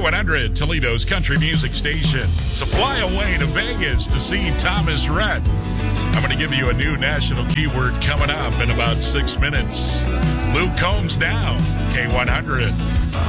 K100, Toledo's country music station. So fly away to Vegas to see Thomas Rhett. I'm going to give you a new national keyword coming up in about 6 minutes. Luke Combs now, K100.